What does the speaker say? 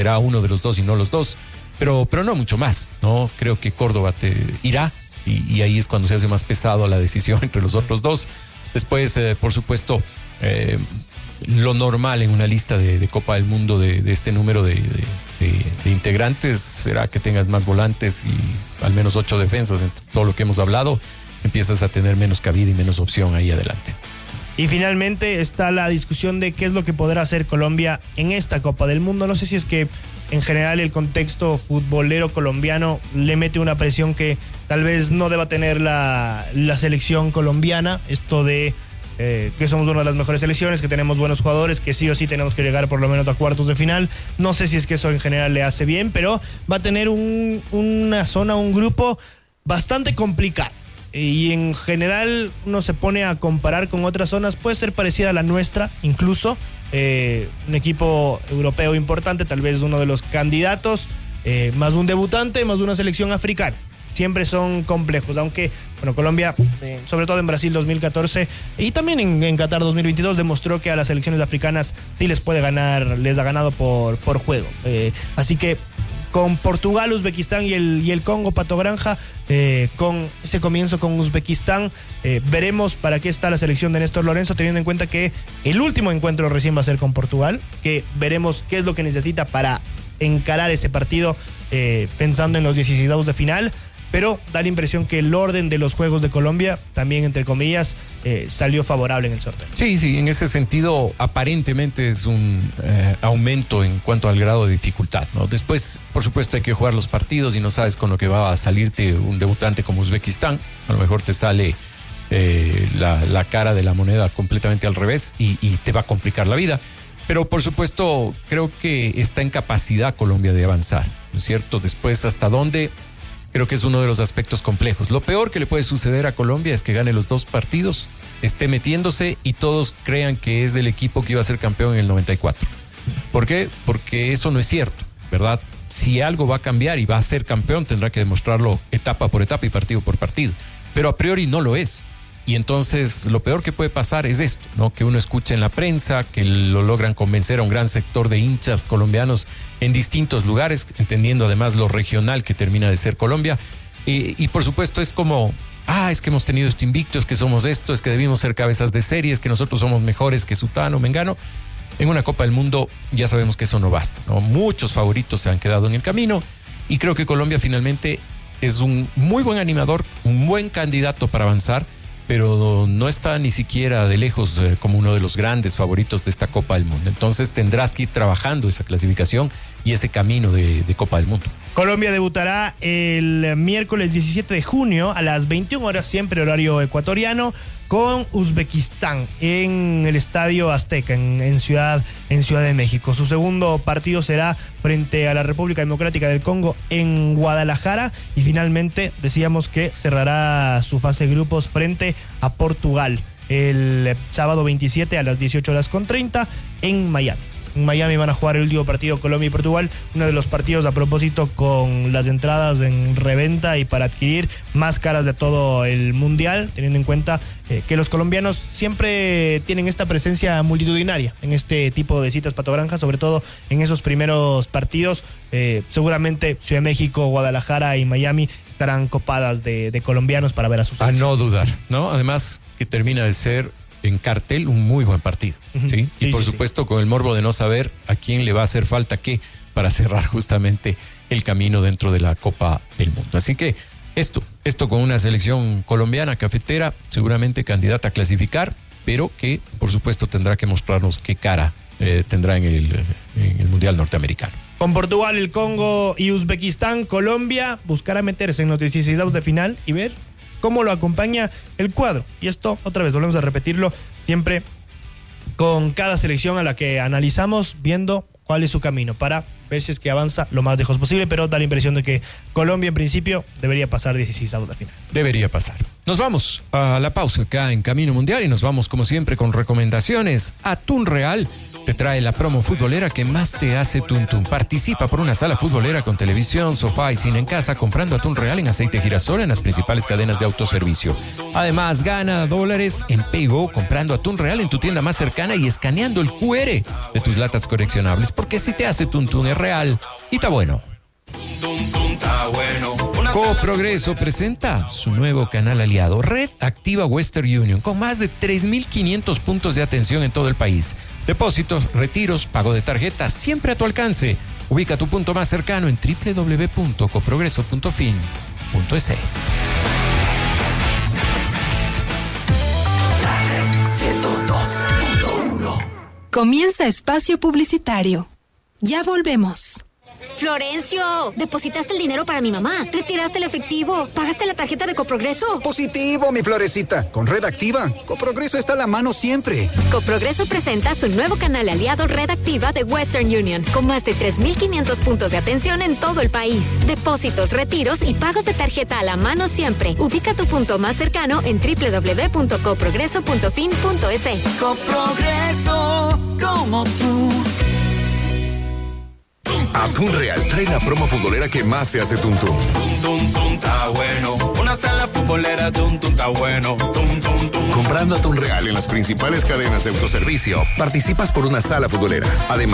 será uno de los dos y no los dos, pero no mucho más, ¿no? Creo que Córdoba te irá y ahí es cuando se hace más pesado la decisión entre los otros dos. Después, por supuesto, lo normal en una lista de Copa del Mundo de este número de integrantes será que tengas más volantes y al menos 8 defensas. En todo lo que hemos hablado, empiezas a tener menos cabida y menos opción ahí adelante. Y finalmente está la discusión de qué es lo que podrá hacer Colombia en esta Copa del Mundo. No sé si es que en general el contexto futbolero colombiano le mete una presión que tal vez no deba tener la selección colombiana. Esto de que somos una de las mejores selecciones, que tenemos buenos jugadores, que sí o sí tenemos que llegar por lo menos a cuartos de final. No sé si es que eso en general le hace bien, pero va a tener una zona, un grupo bastante complicado. Y en general uno se pone a comparar con otras zonas, puede ser parecida a la nuestra, incluso un equipo europeo importante, tal vez uno de los candidatos, más un debutante, más una selección africana. Siempre son complejos, aunque bueno, Colombia, sobre todo en Brasil 2014 y también en Qatar 2022, demostró que a las selecciones africanas sí les puede ganar, les ha ganado por juego. Así que con Portugal, Uzbekistán y el Congo, Pato Granja, con ese comienzo con Uzbekistán, veremos para qué está la selección de Néstor Lorenzo, teniendo en cuenta que el último encuentro recién va a ser con Portugal, que veremos qué es lo que necesita para encarar ese partido, pensando en los 16avos de final. Pero da la impresión que el orden de los juegos de Colombia, también entre comillas, salió favorable en el sorteo. Sí, en ese sentido aparentemente es un aumento en cuanto al grado de dificultad, ¿no? Después, por supuesto, hay que jugar los partidos y no sabes con lo que va a salirte un debutante como Uzbekistán. A lo mejor te sale la cara de la moneda completamente al revés y te va a complicar la vida. Pero por supuesto, creo que está en capacidad Colombia de avanzar, ¿no es cierto? Después, ¿hasta dónde? Creo que es uno de los aspectos complejos. Lo peor que le puede suceder a Colombia es que gane los 2 partidos, esté metiéndose y todos crean que es del equipo que iba a ser campeón en el 94. ¿Por qué? Porque eso no es cierto, ¿verdad? Si algo va a cambiar y va a ser campeón, tendrá que demostrarlo etapa por etapa y partido por partido. Pero a priori no lo es. Y entonces lo peor que puede pasar es esto, ¿no? Que uno escuche en la prensa, que lo logran convencer a un gran sector de hinchas colombianos en distintos lugares, entendiendo además lo regional que termina de ser Colombia. Y por supuesto es como, es que hemos tenido este invicto, es que somos esto, es que debimos ser cabezas de serie, es que nosotros somos mejores que Sutano, Mengano. En una Copa del Mundo ya sabemos que eso no basta, ¿no? Muchos favoritos se han quedado en el camino y creo que Colombia finalmente es un muy buen animador, un buen candidato para avanzar, pero no está ni siquiera de lejos como uno de los grandes favoritos de esta Copa del Mundo. Entonces tendrás que ir trabajando esa clasificación y ese camino de Copa del Mundo. Colombia debutará el miércoles 17 de junio a las 21 horas, siempre horario ecuatoriano, con Uzbekistán en el Estadio Azteca en Ciudad de México. Su segundo partido será frente a la República Democrática del Congo en Guadalajara y finalmente decíamos que cerrará su fase de grupos frente a Portugal el sábado 27 a las 18:30 en Miami. En Miami van a jugar el último partido Colombia y Portugal, uno de los partidos a propósito con las entradas en reventa y para adquirir más caras de todo el mundial, teniendo en cuenta que los colombianos siempre tienen esta presencia multitudinaria en este tipo de citas, Pato Granja, sobre todo en esos primeros partidos. Seguramente Ciudad de México, Guadalajara y Miami estarán copadas de colombianos para ver a sus A no dudar, ¿no? Además que termina de ser en cartel un muy buen partido, ¿sí? Y por supuesto con el morbo de no saber a quién le va a hacer falta qué para cerrar justamente el camino dentro de la Copa del Mundo. Así que esto con una selección colombiana cafetera, seguramente candidata a clasificar, pero que por supuesto tendrá que mostrarnos qué cara tendrá en el Mundial Norteamericano. Con Portugal, el Congo y Uzbekistán, Colombia buscará meterse en los 16avos de final y ver cómo lo acompaña el cuadro. Y esto, otra vez, volvemos a repetirlo, siempre con cada selección a la que analizamos, viendo cuál es su camino para ver si es que avanza lo más lejos posible, pero da la impresión de que Colombia en principio debería pasar 16avos de final. Debería pasar. Nos vamos a la pausa acá en Camino Mundial y nos vamos como siempre con recomendaciones. Atún Real, te trae la promo futbolera que más te hace tuntún. Participa por una sala futbolera con televisión, sofá y cine en casa comprando atún real en aceite girasol en las principales cadenas de autoservicio. Además, gana $, en Paygo comprando atún real en tu tienda más cercana y escaneando el QR de tus latas coleccionables. Porque si te hace tuntún es real y está bueno. Coprogreso presenta su nuevo canal aliado, Red Activa Western Union, con más de 3.500 puntos de atención en todo el país. Depósitos, retiros, pago de tarjeta, siempre a tu alcance. Ubica tu punto más cercano en www.coprogreso.fin.es. Comienza espacio publicitario. Ya volvemos. Florencio, depositaste el dinero para mi mamá, retiraste el efectivo, pagaste la tarjeta de Coprogreso. Positivo, mi florecita. Con Red Activa, Coprogreso está a la mano siempre. Coprogreso presenta su nuevo canal aliado Red Activa de Western Union, con más de 3.500 puntos de atención en todo el país. Depósitos, retiros y pagos de tarjeta a la mano siempre. Ubica tu punto más cercano en www.coprogreso.fin.es. Coprogreso, como tú. Atún Real trae la promo futbolera que más se hace tuntún. Está bueno. Una sala futbolera, está bueno. Comprando atún real en las principales cadenas de autoservicio, participas por una sala futbolera. Además,